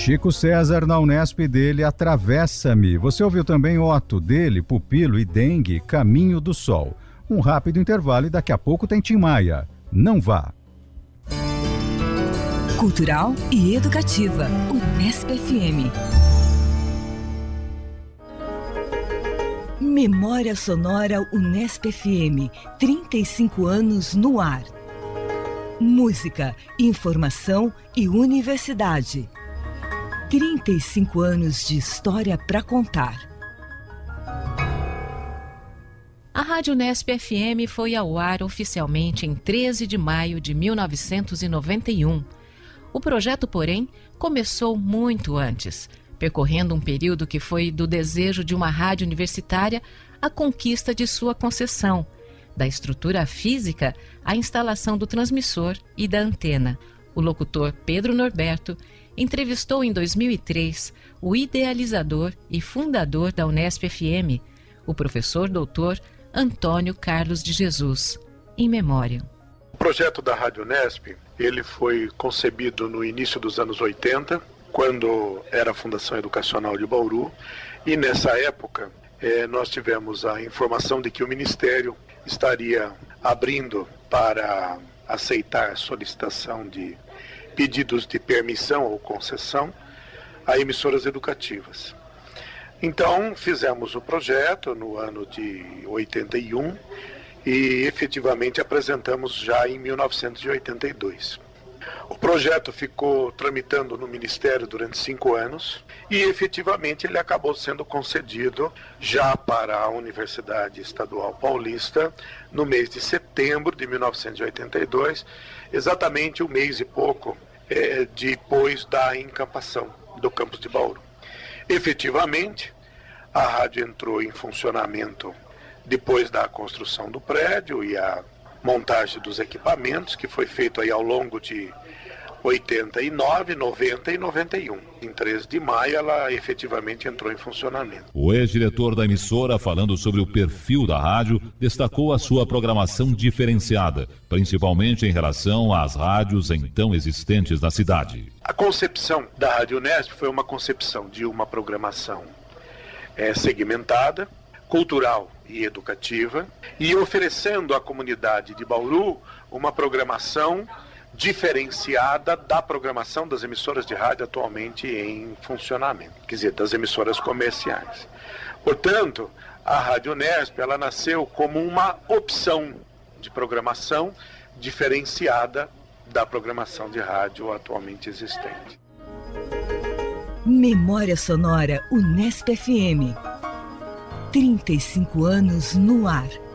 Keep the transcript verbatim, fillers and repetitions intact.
Chico César na Unesp dele, Atravessa-me. Você ouviu também Otto dele, Pupilo e Dengue, Caminho do Sol. Um rápido intervalo e daqui a pouco tem Tim Maia. Não vá. Cultural e educativa. Unesp F M. Memória Sonora Unesp F M. trinta e cinco anos no ar. Música, informação e universidade. trinta e cinco anos de história para contar. A Rádio Unesp F M foi ao ar oficialmente em treze de maio de mil novecentos e noventa e um. O projeto, porém, começou muito antes, percorrendo um período que foi do desejo de uma rádio universitária à conquista de sua concessão, da estrutura física à instalação do transmissor e da antena. O locutor Pedro Norberto entrevistou em dois mil e três o idealizador e fundador da Unesp F M, o professor doutor Antônio Carlos de Jesus, em memória. O projeto da Rádio Unesp, ele foi concebido no início dos anos oitenta, quando era a Fundação Educacional de Bauru, e nessa época eh, nós tivemos a informação de que o Ministério estaria abrindo para aceitar solicitação de pedidos de permissão ou concessão a emissoras educativas. Então fizemos o projeto no ano de oitenta e um e efetivamente apresentamos já em mil novecentos e oitenta e dois. O projeto ficou tramitando no Ministério durante cinco anos e efetivamente ele acabou sendo concedido já para a Universidade Estadual Paulista no mês de setembro de mil novecentos e oitenta e dois, exatamente um mês e pouco é, depois da encampação do campus de Bauru. Efetivamente, a rádio entrou em funcionamento depois da construção do prédio e a montagem dos equipamentos, que foi feito aí ao longo de oitenta e nove, noventa e noventa e um. Em treze de maio, ela efetivamente entrou em funcionamento. O ex-diretor da emissora, falando sobre o perfil da rádio, destacou a sua programação diferenciada, principalmente em relação às rádios então existentes na cidade. A concepção da Rádio Unesp foi uma concepção de uma programação é, segmentada, cultural e educativa, e oferecendo à comunidade de Bauru uma programação diferenciada da programação das emissoras de rádio atualmente em funcionamento, quer dizer, das emissoras comerciais. Portanto, a Rádio Unesp, ela nasceu como uma opção de programação diferenciada da programação de rádio atualmente existente. Memória Sonora Unesp F M. trinta e cinco anos no ar.